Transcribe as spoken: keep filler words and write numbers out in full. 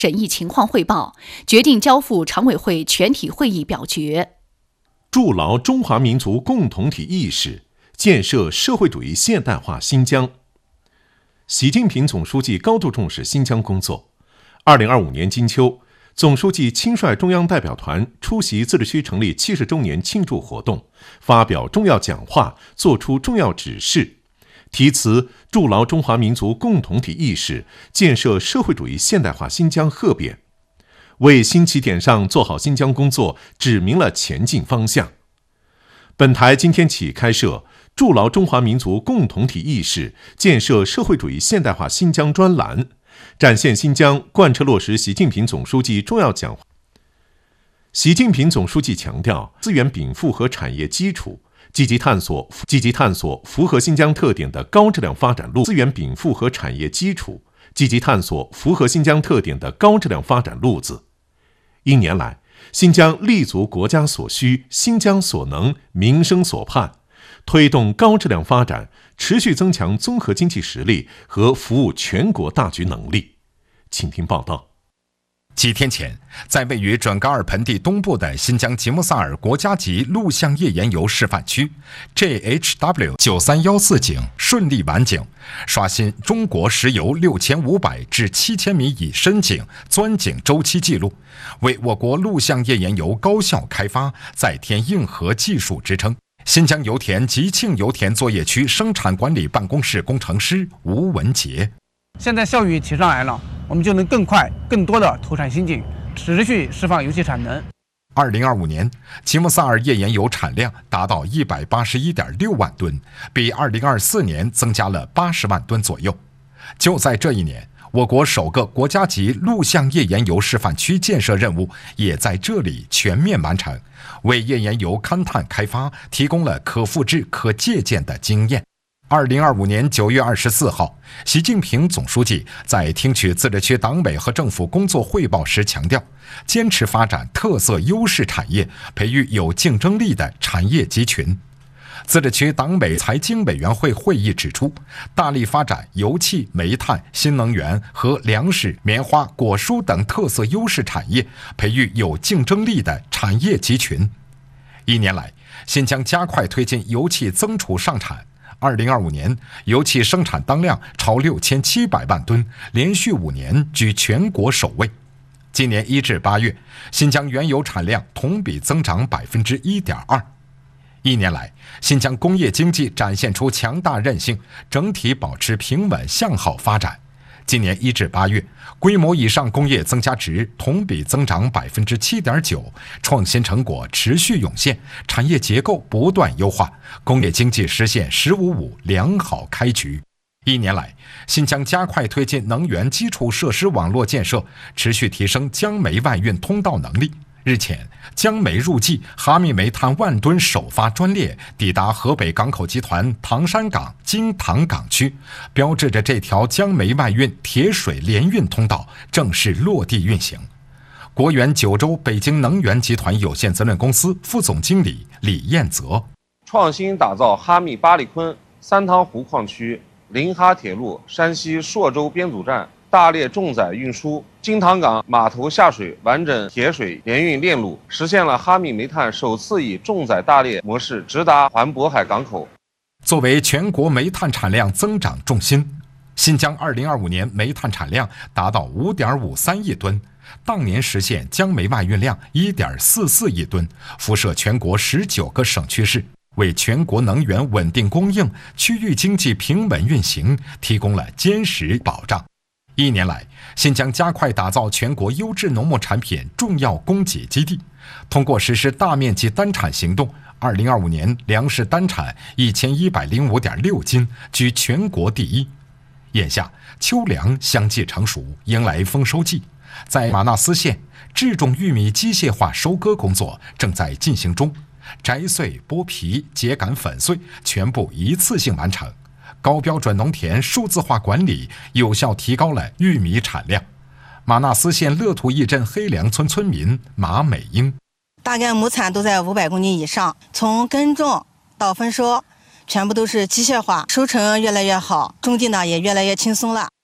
审议情况汇报，决定交付常委会全体会议表决。 筑牢中华民族共同体意识，建设社会主义现代化新疆。习近平总书记高度重视新疆工作。二零二五年金秋，总书记亲率中央代表团出席自治区成立七十周年庆祝活动，发表重要讲话，作出重要指示。题词“筑牢中华民族共同体意识，建设社会主义现代化新疆”贺匾，为新起点上做好新疆工作指明了前进方向。本台今天起开设“筑牢中华民族共同体意识，建设社会主义现代化新疆”专栏，展现新疆贯彻落实习近平总书记重要讲话。习近平总书记强调，资源禀赋和产业基础，积极探索积极探索符合新疆特点的高质量发展路资源禀赋和产业基础，积极探索符合新疆特点的高质量发展路子。一年来，新疆立足国家所需、新疆所能、民生所盼，推动高质量发展，持续增强综合经济实力和服务全国大局能力。请听报道。 几天前，在位于准噶尔盆地东部的新疆吉木萨尔国家级陆相页岩油示范区 J H W 九三一四井顺利完井，刷新中国石油六千五百至七千米以深井钻井周期纪录，为我国陆相页岩油高效开发再添硬核技术支撑。新疆油田吉庆油田作业区生产管理办公室工程师吴文杰： 现在效率提上来了，我们就能更快、更多的投产新井，持续释放油气产能。 二零二五年，吉木萨尔页岩油产量达到一百八十一点六万吨，比二零二四年增加了八十万吨左右。就在这一年，我国首个国家级陆相页岩油示范区建设任务也在这里全面完成，为页岩油勘探开发提供了可复制、可借鉴的经验。二零二五年九月二十四号，习近平总书记在听取自治区党委和政府工作汇报时强调，坚持发展特色优势产业，培育有竞争力的产业集群。自治区党委财经委员会会议指出，大力发展油气、煤炭、新能源和粮食、棉花、果蔬等特色优势产业，培育有竞争力的产业集群。一年来，新疆加快推进油气增储上产。二零二五年，油气生产当量超六千七百万吨，连续五年居全国首位。今年一至八月，新疆原油产量同比增长百分之一点二。一年来，新疆工业经济展现出强大韧性，整体保持平稳向好发展。今年一至八月，规模以上工业增加值同比增长百分之七点九，创新成果持续涌现，产业结构不断优化，工业经济实现“十五五”良好开局。一年来，新疆加快推进能源基础设施网络建设，持续提升江煤外运通道能力。日前，江煤入季哈密煤炭万吨首发专列抵达河北港口集团唐山港金塘港区，标志着这条江煤外运铁水联运通道正式落地运行。国元九州北京能源集团有限责任公司副总经理李彦泽： 创新打造哈密巴里坤三汤湖矿区临哈铁路山西朔州编组站大列重载运输金塘港码头下水完整铁水联运链路，实现了哈密煤炭首次以重载大列模式直达环渤海港口。 作为全国煤炭产量增长重心，新疆二零二五年煤炭产量达到五点五三亿吨，当年实现江煤外运量一点四四亿吨，辐射全国十九个省区市，为全国能源稳定供应、区域经济平稳运行提供了坚实保障。一年来，新疆加快打造全国优质农牧产品重要供给基地，通过实施大面积单产行动，二零二五年粮食单产一千一百零五点六斤，居全国第一。眼下秋粮相继成熟，迎来丰收季，在玛纳斯县，制种玉米机械化收割工作正在进行中，摘穗、剥皮、秸秆粉碎全部一次性完成。高标准农田数字化管理有效提高了玉米产量。玛纳斯县乐图一镇黑梁村村民马美英： 大概亩产都在五百公斤以上，从耕种到丰收，全部都是机械化，收成越来越好，种地呢也越来越轻松了。